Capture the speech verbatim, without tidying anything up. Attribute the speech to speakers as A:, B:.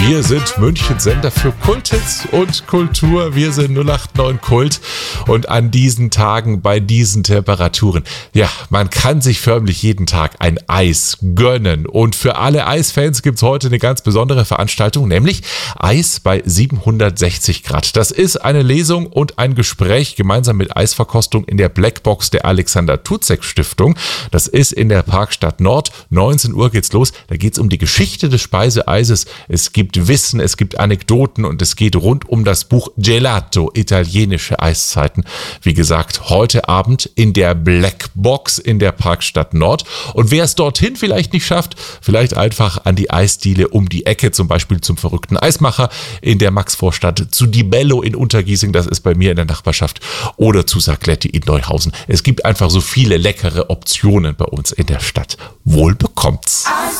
A: Wir sind Münchens Sender für Kulthits und Kultur. Wir sind null acht neun Kult. Und an diesen Tagen, bei diesen Temperaturen, ja, man kann sich förmlich jeden Tag ein Eis gönnen. Und für alle Eisfans gibt es heute eine ganz besondere Veranstaltung, nämlich Eis bei siebenhundertsechzig Grad. Das ist eine Lesung und ein Gespräch gemeinsam mit Eisverkostung in der Blackbox der Alexander Tutzek Stiftung. Das ist in der Parkstadt Nord. neunzehn Uhr geht's los. Da geht's um die Geschichte des Speiseeises. Es gibt Wissen, es gibt Anekdoten und es geht rund um das Buch Gelato, italienische Eiszeiten. Wie gesagt, heute Abend in der Blackbox in der Parkstadt Nord. Und wer es dorthin vielleicht nicht schafft, vielleicht einfach an die Eisdiele um die Ecke, zum Beispiel zum verrückten Eismacher in der Maxvorstadt, zu Di Bello in Untergiesing, das ist bei mir in der Nachbarschaft, oder zu Sacletti in Neuhausen. Es gibt einfach so viele leckere Optionen bei uns in der Stadt. Wohl bekommt's.